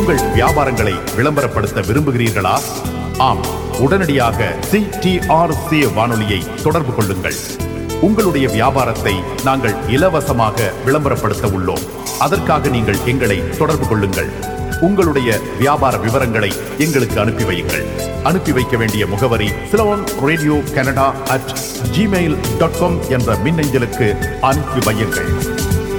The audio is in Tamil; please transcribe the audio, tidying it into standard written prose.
உங்கள் வியாபாரங்களை விளம்பரப்படுத்த விரும்புகிறீர்களா? ஆம், உடனடியாக CTRC வானொலியை தொடர்பு கொள்ளுங்கள். உங்களுடைய வியாபாரத்தை நாங்கள் இலவசமாக விளம்பரப்படுத்த உள்ளோம். அதற்காக நீங்கள் எங்களை தொடர்பு கொள்ளுங்கள். உங்களுடைய வியாபார விவரங்களை எங்களுக்கு அனுப்பி வையுங்கள். அனுப்பி வைக்க வேண்டிய முகவரி சிலோன் ரேடியோ கனடா @gmail.com என்ற மின்னஞ்சலுக்கு அனுப்பி வையுங்கள்.